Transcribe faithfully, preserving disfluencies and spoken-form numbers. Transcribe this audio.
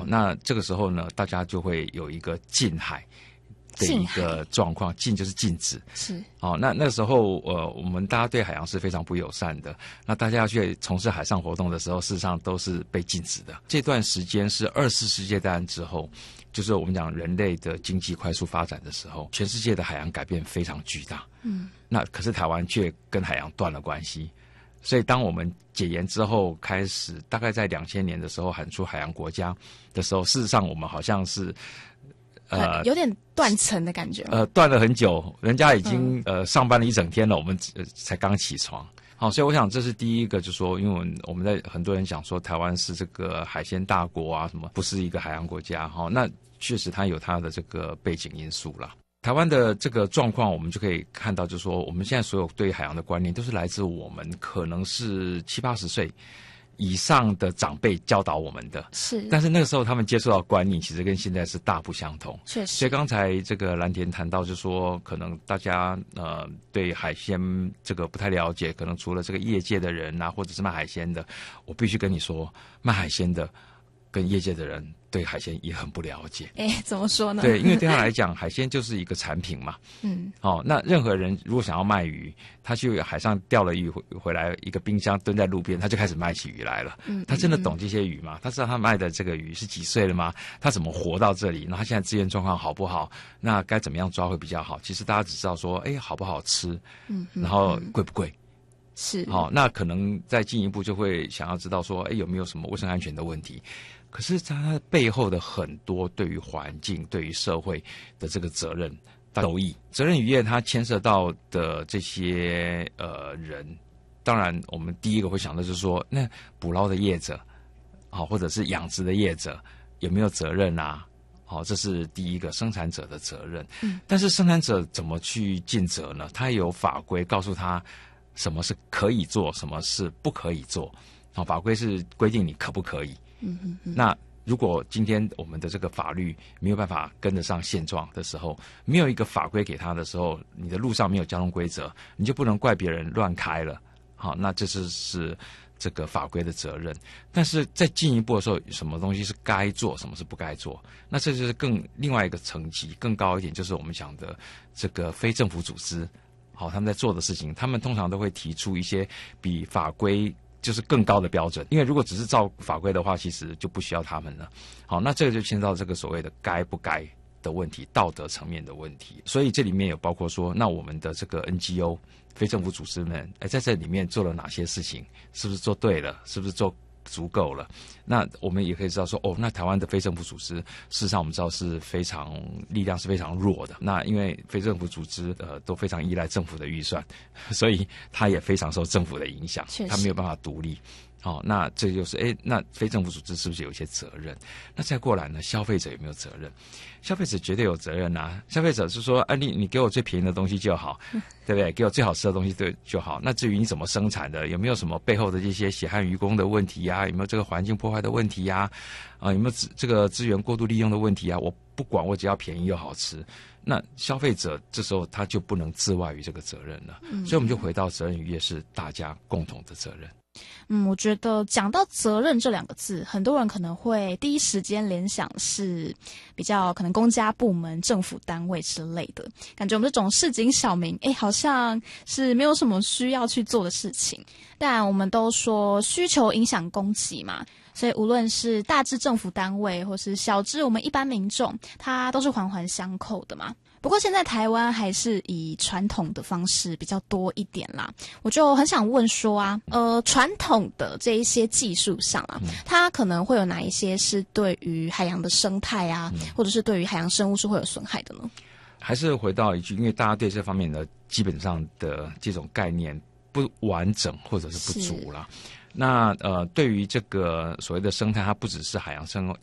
好，那这个时候呢，大家就会有一个禁海的一个状况，禁就是禁止。 是。 好，那那时候呃，我们大家对海洋是非常不友善的。那大家要去从事海上活动的时候，事实上都是被禁止的。这段时间是二次世界大战之后，就是我们讲人类的经济快速发展的时候，全世界的海洋改变非常巨大。嗯，那可是台湾却跟海洋断了关系。所以当我们解严之后，开始大概在两千年的时候喊出海洋国家的时候，事实上我们好像是。 呃，有点断层的感觉。 呃，断了很久，人家已经、嗯、呃上班了一整天了，我们、呃、才刚起床。好，所以我想这是第一个，就是说，因为我们我们在很多人讲说台湾是这个海鲜大国啊，什么不是一个海洋国家，哈、哦，那确实它有它的这个背景因素啦。台湾的这个状况，我们就可以看到，就是说，我们现在所有对海洋的观念，都是来自我们可能是七八十岁以上的长辈教导我们的， 是， 但是那个时候他们接触到的观念，其实跟现在是大不相同。 确实， 所以刚才这个蓝田谈到，就是说，可能大家呃对海鲜这个不太了解，可能除了这个业界的人啊，或者是卖海鲜的，我必须跟你说，卖海鲜的跟业界的人对海鲜也很不了解。 哎，怎么说呢？ 对，因为对他来讲，海鲜就是一个产品嘛。嗯，哦，那任何人如果想要卖鱼，他去海上钓了鱼回回来，一个冰箱蹲在路边，他就开始卖起鱼来了。嗯，他真的懂这些鱼吗？他知道他卖的这个鱼是几岁了吗？他怎么活到这里？那他现在资源状况好不好？那该怎么样抓会比较好？其实大家只知道说，哎，好不好吃？嗯，然后贵不贵？ 是。 好，那可能再进一步就会想要知道说，哎，有没有什么卫生安全的问题？可是它背后的很多对于环境、对于社会的这个责任都异，责任渔业它牵涉到的这些呃人，当然我们第一个会想到就是说，那捕捞的业者，好、哦、或者是养殖的业者有没有责任啊？好、哦，这是第一个生产者的责任。嗯，但是生产者怎么去尽责呢？他有法规告诉他什么是可以做，什么是不可以做。好、哦，法规是规定你可不可以。嗯嗯嗯，那如果今天我们的这个法律没有办法跟得上现状的时候，没有一个法规给他的时候，你的路上没有交通规则，你就不能怪别人乱开了。好，那这是是这个法规的责任。但是再进一步的时候，什么东西是该做，什么是不该做？那这就是更另外一个层级更高一点，就是我们讲的这个非政府组织。好，他们在做的事情，他们通常都会提出一些比法规就是更高的标准，因为如果只是照法规的话，其实就不需要他们了。好，那这个就牵涉到这个所谓的该不该的问题，道德层面的问题。所以这里面有包括说，那我们的这个 N G O 非政府组织们，哎，在这里面做了哪些事情？是不是做对了？是不是做足够了？那我们也可以知道说，哦，那台湾的非政府组织，事实上我们知道是非常力量是非常弱的。那因为非政府组织呃都非常依赖政府的预算，所以它也非常受政府的影响，它没有办法独立。好、哦，那这就是哎，那非政府组织是不是有一些责任？那再过来呢，消费者有没有责任？消费者绝对有责任啊！消费者是说，啊，你你给我最便宜的东西就好，对不对？给我最好吃的东西对就好。那至于你怎么生产的，有没有什么背后的这些血汗渔工的问题呀、啊？有没有这个环境破坏的问题呀、啊？啊，有没有资这个资源过度利用的问题啊？我不管，我只要便宜又好吃。那消费者这时候他就不能自外于这个责任了。嗯，所以我们就回到责任渔业是大家共同的责任。 嗯，我觉得讲到责任这两个字，很多人可能会第一时间联想是比较可能公家部门、政府单位之类的，感觉我们这种市井小民，哎，好像是没有什么需要去做的事情。但我们都说需求影响供给嘛，所以无论是大至政府单位，或是小至我们一般民众，它都是环环相扣的嘛。不过现在台湾还是以传统的方式比较多一点啦，我就很想问说啊，呃，传统的这一些技术上啊，它可能会有哪一些是对于海洋的生态啊，或者是对于海洋生物是会有损害的呢？ 还是回到一句，因为大家对这方面的基本上的这种概念不完整或者是不足啦。那呃，对于这个所谓的生态，它不只是海洋生